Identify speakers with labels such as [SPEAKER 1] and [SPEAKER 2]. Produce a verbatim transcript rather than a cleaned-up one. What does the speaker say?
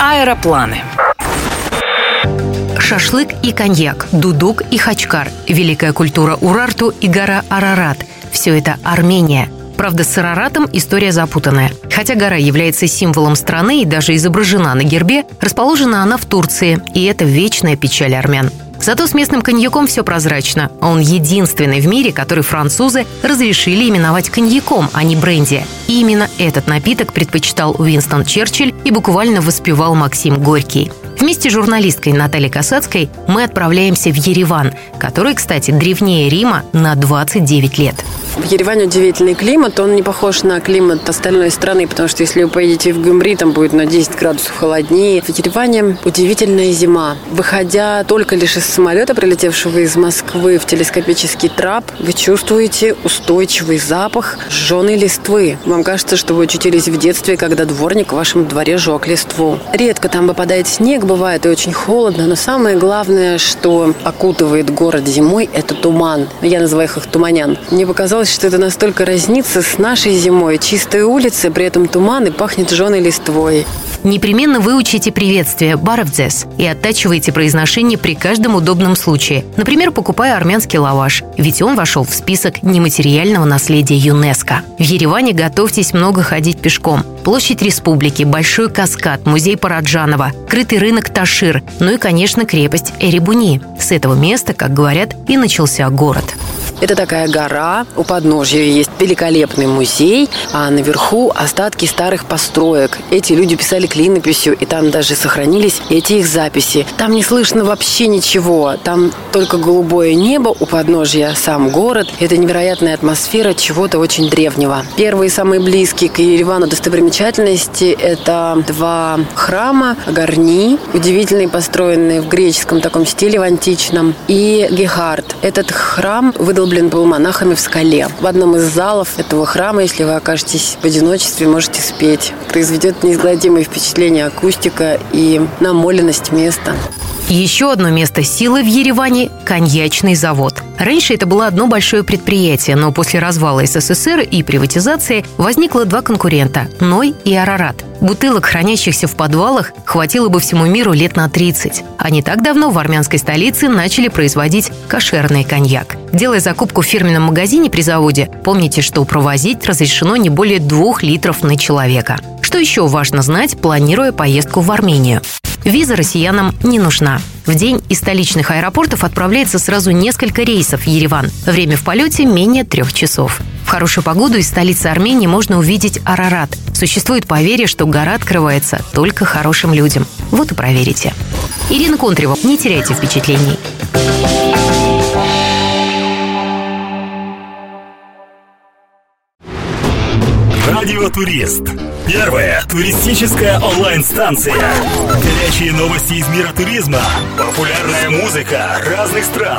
[SPEAKER 1] Аэропланы. Шашлык и коньяк, дудук и хачкар, великая культура Урарту и гора Арарат – все это Армения. Правда, с Араратом история запутанная. Хотя гора является символом страны и даже изображена на гербе, расположена она в Турции, и это вечная печаль армян. Зато с местным коньяком все прозрачно. Он единственный в мире, который французы разрешили именовать коньяком, а не бренди. И именно этот напиток предпочитал Уинстон Черчилль и буквально воспевал Максим Горький. Вместе с журналисткой Натальей Касацкой мы отправляемся в Ереван, который, кстати, древнее Рима на двадцать девять лет.
[SPEAKER 2] В Ереване удивительный климат, он не похож на климат остальной страны, потому что если вы поедете в Гюмри, там будет на десять градусов холоднее. В Ереване удивительная зима. Выходя только лишь из самолета, прилетевшего из Москвы в телескопический трап, вы чувствуете устойчивый запах сжженной листвы. Вам кажется, что вы очутились в детстве, когда дворник в вашем дворе жег листву. Редко там выпадает снег, бывает и очень холодно, но самое главное, что окутывает город зимой, это туман. Я называю их туманян. Мне показалось, что это настолько разнится с нашей зимой. Чистые улицы, при этом туман и пахнет жженой листвой.
[SPEAKER 1] Непременно выучите приветствие «баравдзес» и оттачивайте произношение при каждом удобном случае. Например, покупая армянский лаваш, ведь он вошел в список нематериального наследия ЮНЕСКО. В Ереване готовьтесь много ходить пешком. Площадь Республики, Большой каскад, музей Параджанова, крытый рынок Ташир, ну и, конечно, крепость Эребуни. С этого места, как говорят, и начался город.
[SPEAKER 2] Это такая гора, у подножья есть великолепный музей, а наверху остатки старых построек. Эти люди писали клинописью, и там даже сохранились эти их записи. Там не слышно вообще ничего, там только голубое небо, у подножья сам город. Это невероятная атмосфера чего-то очень древнего. Первые, самые близкие к Еревану достопримечательности – это два храма, Гарни, удивительные, построенные в греческом таком стиле, в античном, и Гехард. Этот храм выдолблен был монахами в скале. В одном из залов этого храма, если вы окажетесь в одиночестве, можете спеть. Произведет неизгладимое впечатление акустика и намоленность места.
[SPEAKER 1] Еще одно место силы в Ереване – коньячный завод. Раньше это было одно большое предприятие, но после развала СССР и приватизации возникло два конкурента – Ной и Арарат. Бутылок, хранящихся в подвалах, хватило бы всему миру лет на тридцать. А не так давно в армянской столице начали производить кошерный коньяк. Делая закупку в фирменном магазине при заводе, помните, что провозить разрешено не более двух литров на человека. Что еще важно знать, планируя поездку в Армению? Виза россиянам не нужна. В день из столичных аэропортов отправляется сразу несколько рейсов в Ереван. Время в полете менее трех часов. В хорошую погоду из столицы Армении можно увидеть Арарат. Существует поверье, что гора открывается только хорошим людям. Вот и проверите. Ирина Контрева. Не теряйте впечатлений.
[SPEAKER 3] Радио Турист. Первая туристическая онлайн-станция. Горячие новости из мира туризма. Популярная музыка разных стран.